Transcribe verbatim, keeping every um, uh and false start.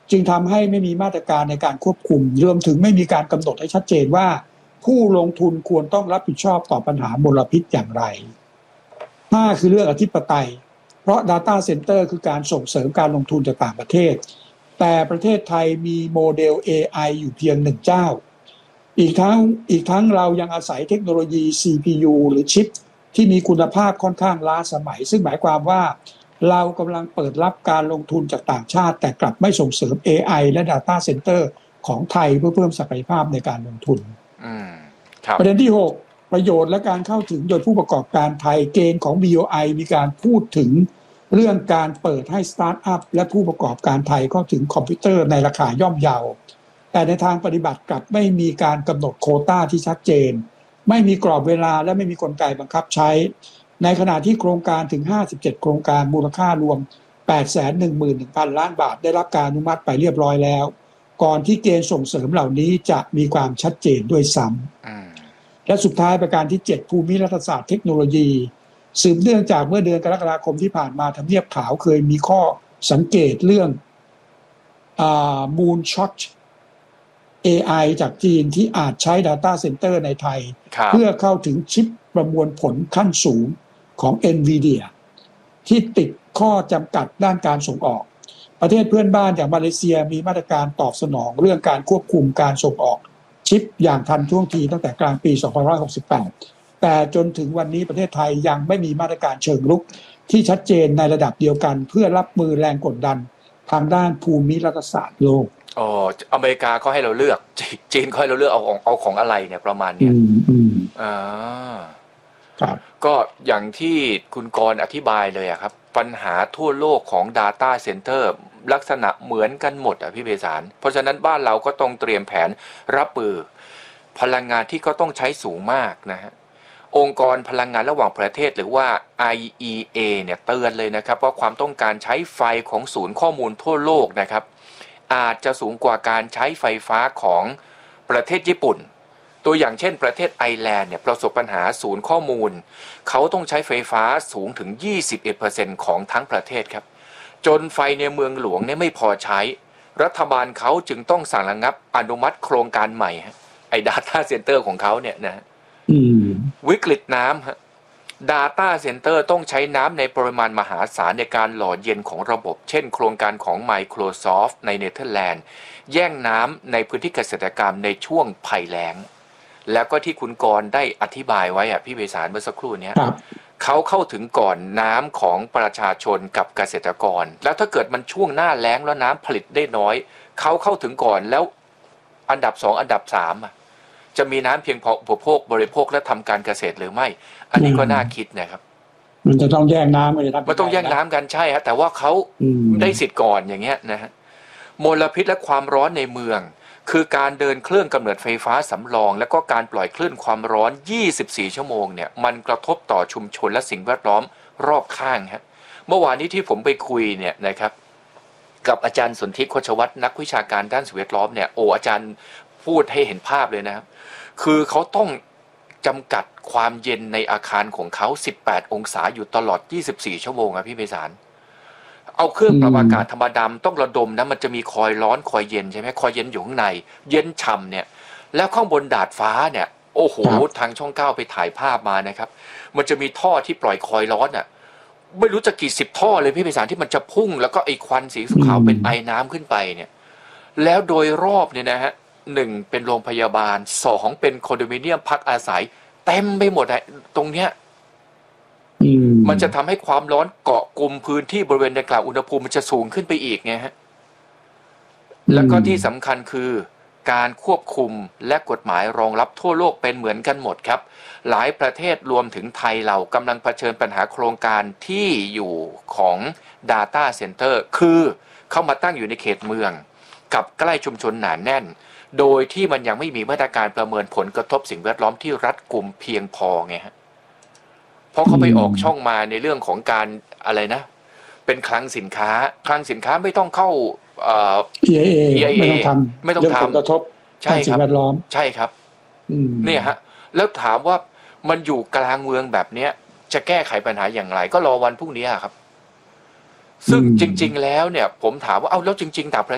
จึงทำให้ไม่มีมาตรการในการควบคุมรวมถึงไม่มีการกำหนดให้ชัดเจนว่าผู้ลงทุนควรต้องรับผิดชอบต่อปัญหามลพิษอย่างไรห้าคือเรื่องอธิปไตยเพราะ Data Center คือการส่งเสริมการลงทุนจากต่างประเทศแต่ประเทศไทยมีโมเดล เอ ไอ อยู่เพียงหนึ่งเจ้าอีกทั้งอีกทั้งเรายังอาศัยเทคโนโลยี ซี พี ยู หรือชิปที่มีคุณภาพค่อนข้างล้าสมัยซึ่งหมายความว่าเรากำลังเปิดรับการลงทุนจากต่างชาติแต่กลับไม่ส่งเสริม เอ ไอ และ Data Center ของไทยเพื่อเพิ่มศักยภาพในการลงทุนประเด็นที่หกประโยชน์และการเข้าถึงโดยผู้ประกอบการไทยเกณฑ์ของ บี โอ ไอ มีการพูดถึงเรื่องการเปิดให้สตาร์ทอัพและผู้ประกอบการไทยเข้าถึงคอมพิวเตอร์ในราคาย่อมเยาแต่ในทางปฏิบัติกลับไม่มีการกำหนดโควต้าที่ชัดเจนไม่มีกรอบเวลาและไม่มีกลไกบังคับใช้ในขณะที่โครงการถึงห้าสิบเจ็ดโครงการมูลค่ารวม แปดแสนหนึ่งหมื่นหนึ่งพัน ล้านบาทได้รับการอนุมัติไปเรียบร้อยแล้วก่อนที่เกณฑ์ส่งเสริมเหล่านี้จะมีความชัดเจนด้วยซ้ำและสุดท้ายประการที่เจ็ดภูมิรัฐศาสตร์เทคโนโลยีสืบเนื่องจากเมื่อเดือนกรกฎาคมที่ผ่านมาทำเนียบขาวเคยมีข้อสังเกตเรื่องอ่า Moonshot เอ ไอ จากจีนที่อาจใช้ Data Center ในไทยเพื่อเข้าถึงชิปประมวลผลขั้นสูงของ NVIDIA ที่ติดข้อจำกัดด้านการส่งออกประเทศเพื่อนบ้านอย่างมาเลเซียมีมาตรการตอบสนองเรื่องการควบคุมการส่งออกชิปอย่างทันท่วงทีตั้งแต่กลางปีสองพันห้าร้อยหกสิบแปดแต่จนถึงวันนี้ประเทศไทยยังไม่มีมาตรการเชิงรุกที่ชัดเจนในระดับเดียวกันเพื่อรับมือแรงกดดันทางด้านภูมิรัฐศาสตร์โลกอ๋ออเมริกาเขาให้เราเลือกจีนเขาให้เราเลือกเอาของเอาของอะไรเนี่ยประมาณเนี้ยอ่าครับก็อย่างที่คุณกรณ์อธิบายเลยอะครับปัญหาทั่วโลกของ Data Center ลักษณะเหมือนกันหมดอ่ะพี่เบสารเพราะฉะนั้นบ้านเราก็ต้องเตรียมแผนรับมือพลังงานที่ก็ต้องใช้สูงมากนะฮะองค์กรพลังงานระหว่างประเทศหรือว่า ไอ อี เอ เนี่ยเตือนเลยนะครับว่าความต้องการใช้ไฟของศูนย์ข้อมูลทั่วโลกนะครับอาจจะสูงกว่าการใช้ไฟฟ้าของประเทศญี่ปุ่นตัวอย่างเช่นประเทศไอร์แลนด์เนี่ยประสบปัญหาศูนย์ข้อมูลเขาต้องใช้ไฟฟ้าสูงถึง ยี่สิบเอ็ดเปอร์เซ็นต์ ของทั้งประเทศครับจนไฟในเมืองหลวงเนี่ยไม่พอใช้รัฐบาลเขาจึงต้องสั่งระงับอนุมัติโครงการใหม่ไอ้ Data Center ของเขาเนี่ยนะวิกฤตน้ำฮะ Data Center ต้องใช้น้ำในปริมาณมหาศาลในการหล่อเย็นของระบบเช่นโครงการของ Microsoft ในเนเธอร์แลนด์แย่งน้ำในพื้นที่เกษตรกรรมในช่วงภัยแล้งแล้วก็ที่คุณกรณ์ได้อธิบายไว้อ่ะพี่เบสารเมื่อสักครู่นี้เขาเข้าถึงก่อนน้ำของประชาชนกับเกษตรกรแล้วถ้าเกิดมันช่วงหน้าแล้งแล้วน้ำผลิตได้น้อยเขาเข้าถึงก่อนแล้วอันดับสองอันดับสามอ่ะจะมีน้ำเพียงพออุปโภคบริโภคและทำการเกษตรหรือไม่อันนี้ก็น่าคิดนะครับมันจะต้องแย่งน้ำกันมันต้องแย่งน้ำกันใช่ฮะแต่ว่าเขาได้สิทธิ์ก่อนอย่างเงี้ยนะฮะมลพิษและความร้อนในเมืองคือการเดินเครื่องกำเนิดไฟฟ้าสำรองและก็การปล่อยคลื่นความร้อนยี่สิบสี่ชั่วโมงเนี่ยมันกระทบต่อชุมชนและสิ่งแวดล้อมรอบข้างฮะเมื่อวานนี้ที่ผมไปคุยเนี่ยนะครับกับอาจารย์สนธิโคชวัฒน์นักวิชาการด้านสิ่งแวดล้อมเนี่ยโอ้อาจารย์พูดให้เห็นภาพเลยนะครับคือเขาต้องจำกัดความเย็นในอาคารของเขาสิบแปดองศาอยู่ตลอดยี่สิบสี่ชั่วโมงอะพี่ไพศาลเอาเครื่องปรับอากาศธรรมดาต้องระดมนะมันจะมีคอยร้อนคอยเย็นใช่ไหมคอยเย็นอยู่ข้างในเย็นฉ่ำเนี่ยแล้วข้างบนดาดฟ้าเนี่ยโอ้โหทางช่องเก้าไปถ่ายภาพมานะครับมันจะมีท่อที่ปล่อยคอยร้อนอ่ะไม่รู้จะกี่สิบท่อเลยพี่ไพศาลที่มันจะพุ่งแล้วก็ไอ้ควันสีขาวเป็นไอน้ำขึ้นไปเนี่ยแล้วโดยรอบเนี่ยนะฮะหนึ่งเป็นโรงพยาบาลสองเป็นคอนโดมิเนียมพักอาศัยเต็มไปหมดเลยตรงเนี้ยมันจะทำให้ความร้อนเกาะกลุ่มพื้นที่บริเวณดังกล่าวอุณหภูมิมันจะสูงขึ้นไปอีกไงฮะแล้วก็ที่สำคัญคือการควบคุมและกฎหมายรองรับทั่วโลกเป็นเหมือนกันหมดครับหลายประเทศรวมถึงไทยเรากำลังเผชิญปัญหาโครงการที่อยู่ของ Data Center คือเข้ามาตั้งอยู่ในเขตเมืองกับใกล้ชุมชนหนาแน่นโดยที่มันยังไม่มีมาตรการประเมินผลกระทบสิ่งแวดล้อมที่รัดกุมเพียงพอไงฮะเพราะเขาไปออกช่องมาในเรื่องของการอะไรนะเป็นคลังสินค้าคลังสินค้าไม่ต้องเข้าเอ่ออี เอ เอ ไม่ต้องทำไม่ต้องทำผลกระทบทางสิ่งแวดล้อมใช่ครับเนี่ยฮะแล้วถามว่ามันอยู่กลางเมืองแบบเนี้ยจะแก้ไขปัญหาอย่างไรก็รอวันพรุ่งนี้ครับซึ่งจริงๆแล้วเนี่ยผมถามว่าเอ้าแล้วจริงๆต่างประ